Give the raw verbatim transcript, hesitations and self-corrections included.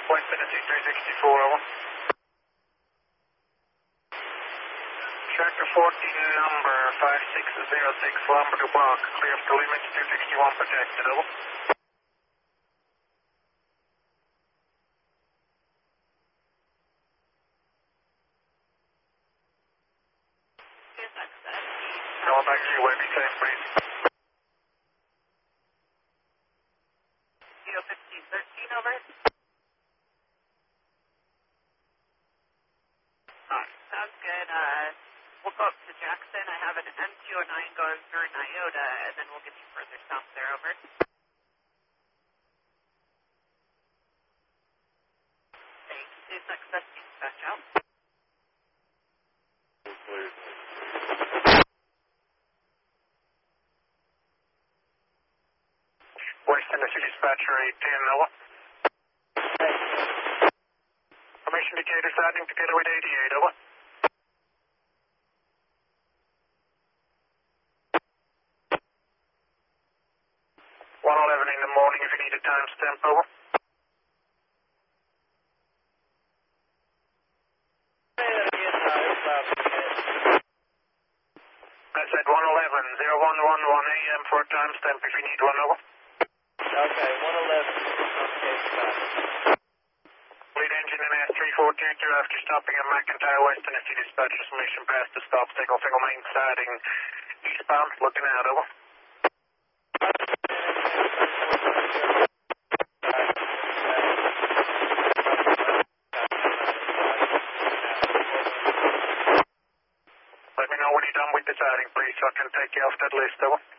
West Tennessee three sixty-four, over. Tractor fourteen, number five six zero six, Lumber to Bach, clear of the limits, two sixty-one protected, over. Contact you, way be safe, please. zero fifteen thirteen, over. Alright, sounds good. Uh, we'll go up to Jackson. I have an M two oh nine going through Nyota, and then we'll get you further south there, over. Thank you. Please access dispatch out. West Tennessee Dispatcher eight ten, over. Formation indicator starting together with eighty-eight, over. one eleven in the morning if you need a timestamp, over. I said one eleven, zero one one one A M for a timestamp if you need one, over. Okay, one eleven. Okay, stop. Lead engine in S three four two two after stopping at McIntyre West Tennessee Dispatcher, summation past the stop, single single main siding eastbound, looking out, over. Let me know when you're done with the siding, please, so I can take you off that list, over.